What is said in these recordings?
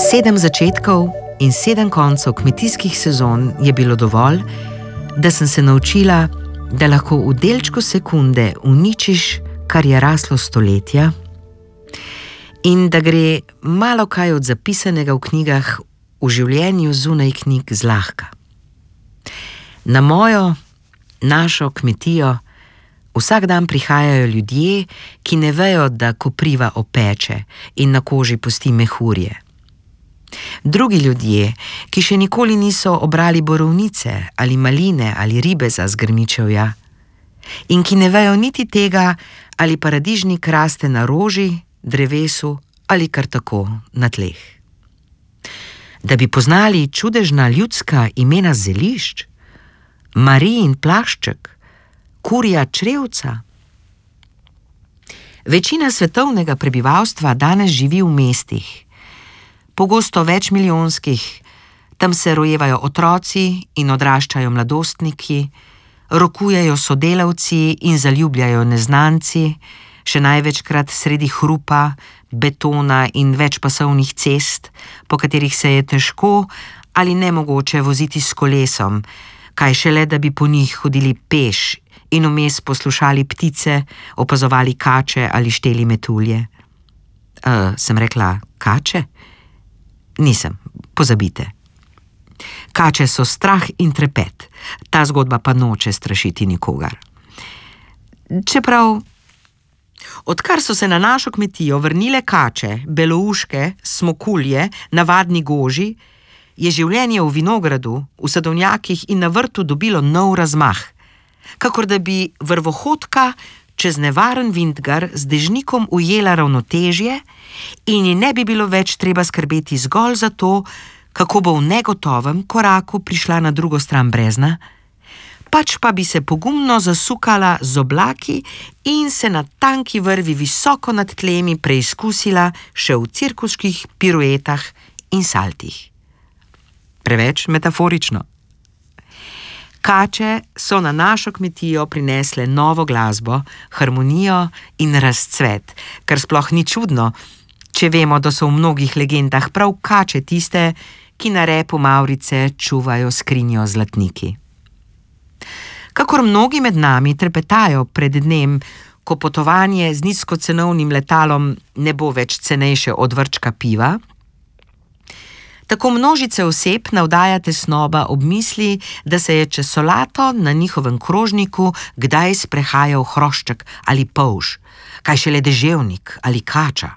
7 začetkov in 7 koncev kmetijskih sezon je bilo dovolj, da sem se naučila, da lahko v delčku sekunde uničiš, kar je raslo stoletja, in da gre malo kaj od zapisanega v knjigah v življenju zunaj knjig zlahka. Na našo kmetijo vsak dan prihajajo ljudje, ki ne vejo, da kopriva opeče in na koži pusti mehurje. Drugi ljudje, ki še nikoli niso obrali borovnice ali maline ali ribeza z grmičevja in ki ne vejo niti tega, ali paradižnik raste na roži, drevesu ali kar tako na tleh. Da bi poznali čudežna ljudska imena zelišč, Marijin plašček, kurja črevca. Večina svetovnega prebivalstva danes živi v mestih, pogosto večmilijonskih. Tam se rojevajo otroci in odraščajo mladostniki, rokujejo sodelavci in zaljubljajo neznanci, še največkrat sredi hrupa, betona in večpasovnih cest, po katerih se je težko ali nemogoče voziti s kolesom, kaj šele, da bi po njih hodili peš in vmes poslušali ptice, opazovali kače ali šteli metulje. Sem rekla kače? Nisem, pozabite. Kače so strah in trepet, ta zgodba pa noče strašiti nikogar. Čeprav, odkar so se na našo kmetijo vrnile kače, belouške, smokulje, navadni goži, je življenje v vinogradu, v sadovnjakih in na vrtu dobilo nov razmah, kakor da bi vrvohodka čez nevaren vintgar z dežnikom ujela ravnotežje in ji ne bi bilo več treba skrbeti zgolj za to, kako bo v negotovem koraku prišla na drugo stran brezna, pač pa bi se pogumno zasukala z oblaki in se na tanki vrvi visoko nad tlemi preizkusila še v cirkuških piruetah in saltih. Preveč metaforično. Kače so na našo kmetijo prinesle novo glasbo, harmonijo in razcvet, kar sploh ni čudno, če vemo, da so v mnogih legendah prav kače tiste, ki na repu mavrice čuvajo skrinjo z zlatniki. Kakor mnogi med nami trepetajo pred dnem, ko potovanje z nizkocenovnim letalom ne bo več cenejše od vrčka piva, tako množice oseb navdaja tesnoba ob misli, da se je čez solato na njihovem krožniku kdaj sprehajal hrošček ali polž, kaj šele deževnik ali kača.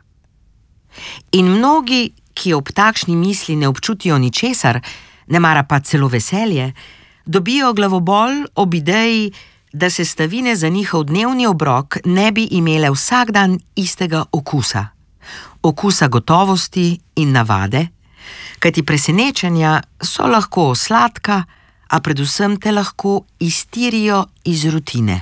In mnogi, ki ob takšni misli ne občutijo ničesar, nemara pa celo veselje, dobijo glavobol ob ideji, da sestavine za njihov dnevni obrok ne bi imele vsak dan istega okusa. Okusa gotovosti in navade, kajti presenečenja so lahko sladka, a predvsem te lahko iztirijo iz rutine.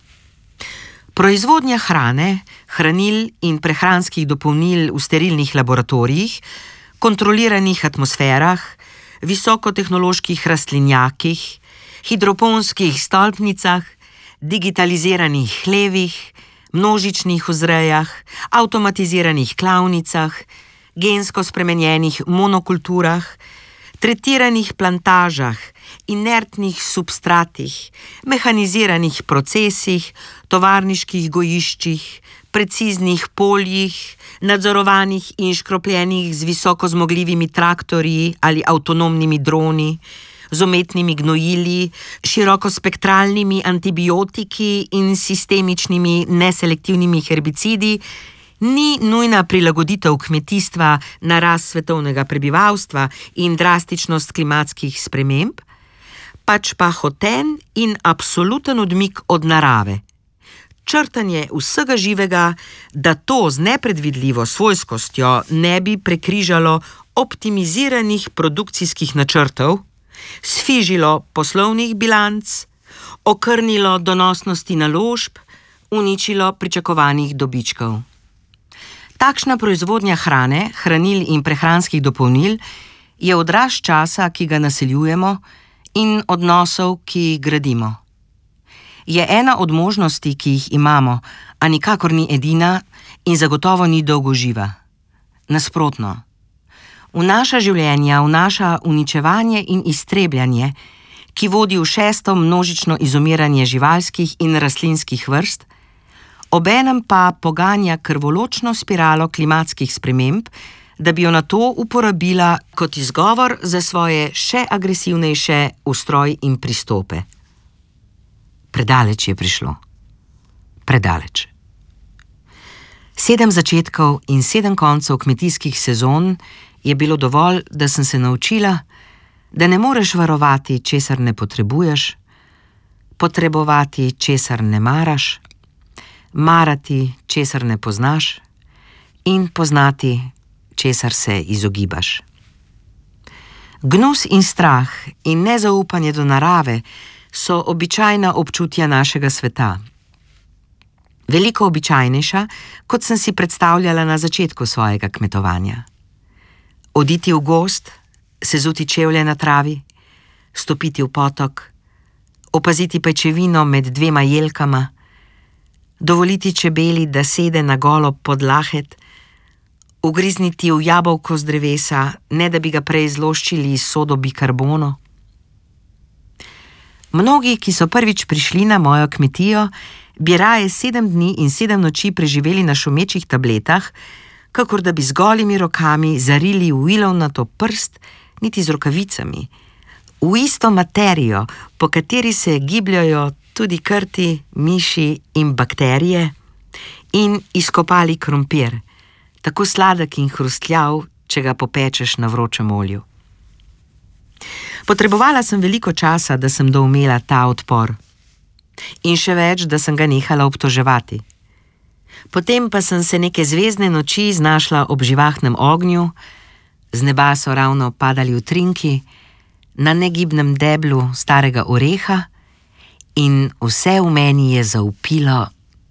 Proizvodnja hrane, hranil in prehranskih dopolnil v sterilnih laboratorijih, kontroliranih atmosferah, visokotehnoloških rastlinjakih, hidroponskih stolpnicah, digitaliziranih hlevih, množičnih vzrejah, avtomatiziranih klavnicah, gensko spremenjenih monokulturah, tretiranih plantažah, inertnih substratih, mehaniziranih procesih, tovarniških gojiščih, preciznih poljih, nadzorovanih in škropljenih z visoko zmogljivimi traktorji ali avtonomnimi droni, z umetnimi gnojili, širokospektralnimi antibiotiki in sistemičnimi neselektivnimi herbicidi, ni nujna prilagoditev kmetijstva na rast svetovnega prebivalstva in drastičnost klimatskih sprememb, pač pa hoten in absoluten odmik od narave. Črtanje vsega živega, da to z nepredvidljivo svojskostjo ne bi prekrižalo optimiziranih produkcijskih načrtov, sfižilo poslovnih bilanc, okrnilo donosnosti naložb, uničilo pričakovanih dobičkov. Takšna proizvodnja hrane, hranil in prehranskih dopolnil je odraz časa, ki ga naseljujemo, in odnosov, ki jih gradimo. Je ena od možnosti, ki jih imamo, a nikakor ni edina in zagotovo ni dolgoživa. Nasprotno, Vnaša življenja, vnaša uničevanje in iztrebljanje, ki vodi v 6. množično izumiranje živalskih in rastlinskih vrst, obenem pa poganja krvoločno spiralo klimatskih sprememb, da bi jo nato uporabila kot izgovor za svoje še agresivnejše ustroj in pristope. Predaleč je prišlo. Predaleč. 7 začetkov in 7 koncev kmetijskih sezon je bilo dovolj, da sem se naučila, da ne moreš varovati, česar ne potrebuješ, potrebovati, česar ne maraš, marati, česar ne poznaš in poznati, česar se izogibaš. Gnus in strah in nezaupanje do narave so običajna občutja našega sveta. Veliko običajnejša, kot sem si predstavljala na začetku svojega kmetovanja. Oditi v gozd, sezuti čevlje na travi, stopiti v potok, opaziti pajčevino med 2 jelkama, dovoliti čebeli, da sede na golo podlahet, ugrizniti v jabolko z drevesa, ne da bi ga prej zloščili iz sodo bikarbono. Mnogi, ki so prvič prišli na mojo kmetijo, bi raje 7 dni in 7 noči preživeli na šumečih tabletah, kakor da bi z golimi rokami zarili v ilovnato prst, niti z rokavicami, v isto materijo, po kateri se gibljajo tudi krti, miši in bakterije, in izkopali krompir, tako sladek in hrustljav, če ga popečeš na vročem olju. Potrebovala sem veliko časa, da sem doumela ta odpor. In še več, da sem ga nehala obtoževati. Potem pa sem se neke zvezdne noči znašla ob živahnem ognju, z neba so ravno padali utrinki, na negibnem deblu starega oreha in vse v meni je zaupilo: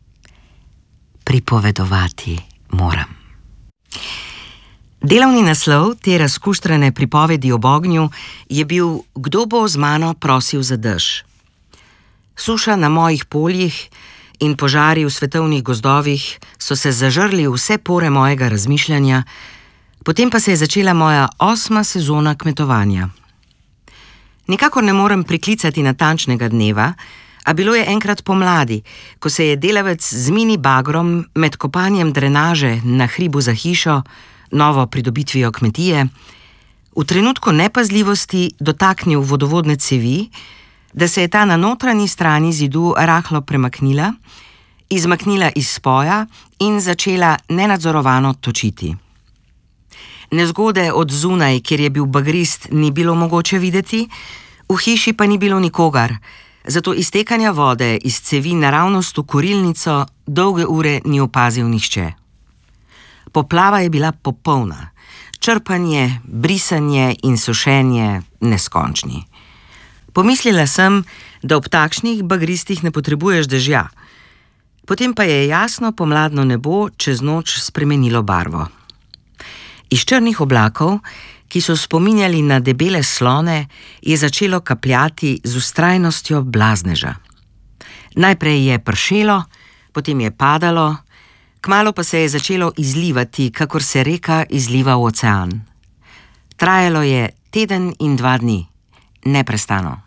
pripovedovati moram. Delovni naslov te razkuštrane pripovedi ob ognju je bil: Kdo bo z mano prosil za dež? Suša na mojih poljih in požari v svetovnih gozdovih so se zažrli vse pore mojega razmišljanja, potem pa se je začela moja 8. sezona kmetovanja. Nikakor ne morem priklicati natančnega dneva, a bilo je enkrat pomladi, ko se je delavec z mini bagrom med kopanjem drenaže na hribu za hišo, novo pridobitvijo kmetije, v trenutku nepazljivosti dotaknil vodovodne cevi, da se je ta na notranji strani zidu rahlo premaknila, izmaknila iz spoja in začela nenadzorovano točiti. Nezgode od zunaj, kjer je bil bagrist, ni bilo mogoče videti, v hiši pa ni bilo nikogar, zato iztekanja vode iz cevi naravnost v kurilnico dolge ure ni opazil nihče. Poplava je bila popolna, črpanje, brisanje in sušenje neskončni. Pomislila sem, da ob takšnih bagristih ne potrebuješ dežja. Potem pa je jasno pomladno nebo čez noč spremenilo barvo. Iz črnih oblakov, ki so spominjali na debele slone, je začelo kapljati z vztrajnostjo blazneža. Najprej je pršelo, potem je padalo, kmalu pa se je začelo izlivati, kakor se reka izliva v ocean. Trajalo je teden in 2 dni, neprestano.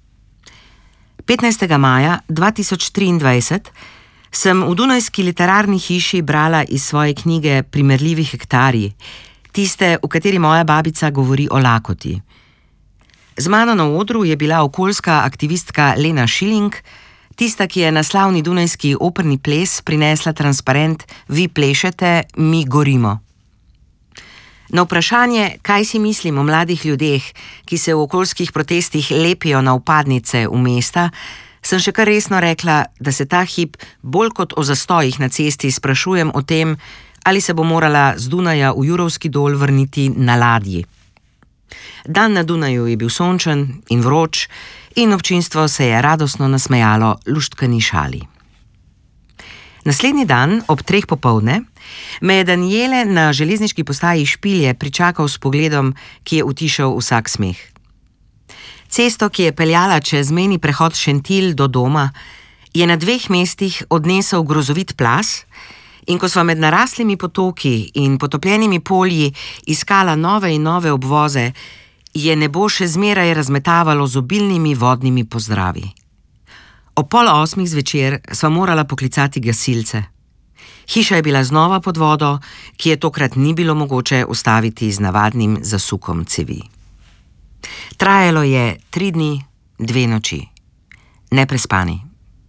15. maja 2023 sem v dunajski literarni hiši brala iz svoje knjige Primerljivi hektarji, tiste, v kateri moja babica govori o lakoti. Z mano na odru je bila okoljska aktivistka Lena Šiling, tista, ki je na slavni dunajski operni ples prinesla transparent Vi plešete, mi gorimo. Na vprašanje, kaj si mislim o mladih ljudeh, ki se v okoljskih protestih lepijo na vpadnice v mesta, sem še kar resno rekla, da se ta hip bolj kot o zastojih na cesti sprašujem o tem, ali se bo morala z Dunaja v Jurovski dol vrniti na ladji. Dan na Dunaju je bil sončen in vroč in občinstvo se je radostno nasmejalo luštkani šali. Naslednji dan, ob 3 popoldne, me je Daniele na železniški postaji Špilje pričakal s pogledom, ki je utišal vsak smeh. Cesto, ki je peljala čez mejni prehod Šentilj do doma, je na 2 mestih odnesel grozovit plaz In ko sva med naraslimi potoki in potopljenimi polji iskala nove in nove obvoze, je nebo še zmeraj razmetavalo z obilnimi vodnimi pozdravi. Ob 7:30 zvečer sva morala poklicati gasilce. Hiša je bila znova pod vodo, ki je tokrat ni bilo mogoče ustaviti z navadnim zasukom cevi. Trajalo je 3 dni, 2 noči. Neprespani.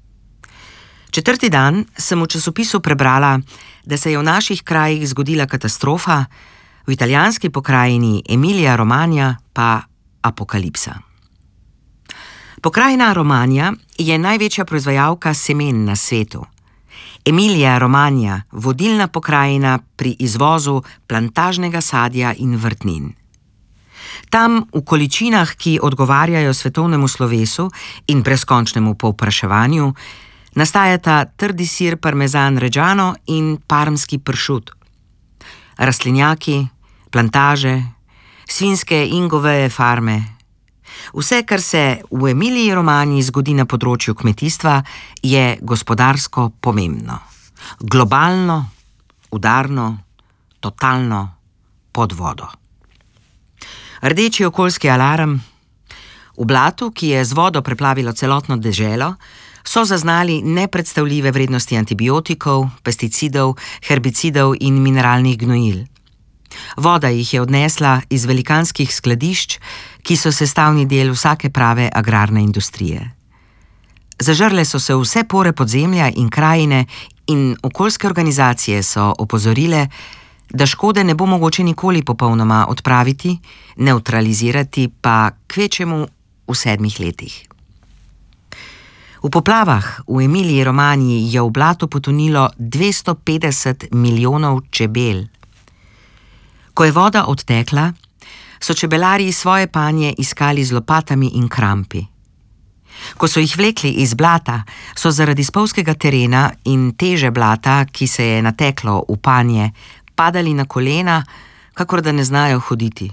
4. dan sem v časopisu prebrala, da se je v naših krajih zgodila katastrofa, v italijanski pokrajini Emilia Romagna pa apokalipsa. Pokrajina Romagna je največja proizvajalka semen na svetu. Emilia Romagna, vodilna pokrajina pri izvozu plantažnega sadja in vrtnin. Tam v količinah, ki odgovarjajo svetovnemu slovesu in brezkončnemu povpraševanju, nastajata trdi sir parmezan reggiano in parmski pršut. Rastlinjaki, plantaže, svinjske in goveje farme. Vse, kar se v Emiliji Romagni zgodi na področju kmetijstva, je gospodarsko pomembno. Globalno, udarno, totalno, pod vodo. Rdeči okoljski alarm. V blatu, ki je z vodo preplavilo celotno deželo, so zaznali nepredstavljive vrednosti antibiotikov, pesticidov, herbicidov in mineralnih gnojil. Voda jih je odnesla iz velikanskih skladišč, ki so sestavni del vsake prave agrarne industrije. Zažrle so se vse pore podzemlja in krajine in okoljske organizacije so opozorile, da škode ne bo mogoče nikoli popolnoma odpraviti, nevtralizirati pa kvečjemu v 7 letih. V poplavah v Emiliji Romagni je v blatu potonilo 250 milijonov čebel. Ko je voda odtekla, so čebelarji svoje panje iskali z lopatami in krampi. Ko so jih vlekli iz blata, so zaradi spolzkega terena in teže blata, ki se je nateklo v panje, padali na kolena, kakor da ne znajo hoditi.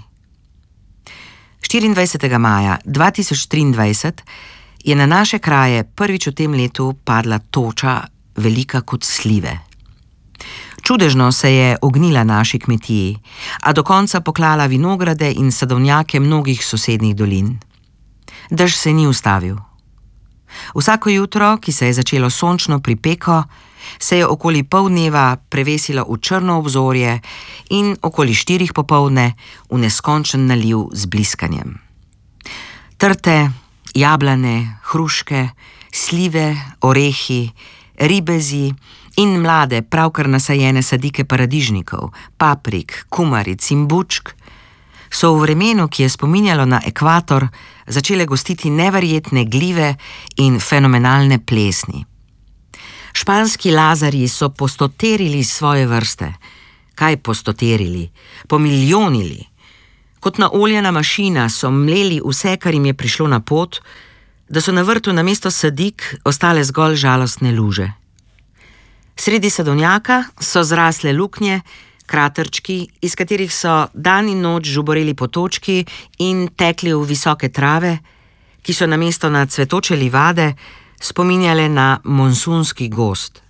24. maja 2023 je na naše kraje prvič v tem letu padla toča, velika kot slive. Čudežno se je ognila naši kmetiji, a do konca poklala vinograde in sadovnjake mnogih sosednjih dolin. Dež se ni ustavil. Vsako jutro, ki se je začelo sončno pripeko, se je okoli pol dneva prevesilo v črno obzorje in okoli 4 popoldne v neskončen naliv z bliskanjem. Trte, jablane, hruške, slive, orehi, ribezi in mlade, pravkar nasajene sadike paradižnikov, paprik, kumaric in bučk so v vremenu, ki je spominjalo na ekvator, začele gostiti neverjetne glive in fenomenalne plesni. Španski lazarji so postoterili svoje vrste. Kaj postoterili? Pomilijonili. Kot naoljena mašina so mleli vse, kar jim je prišlo na pot, da so na vrtu namesto sadik ostale zgolj žalostne luže. Sredi sadovnjaka so zrasle luknje, kraterčki, iz katerih so dan in noč žuboreli potočki in tekli v visoke trave, ki so namesto na cvetoče livade spominjale na monsunski gozd.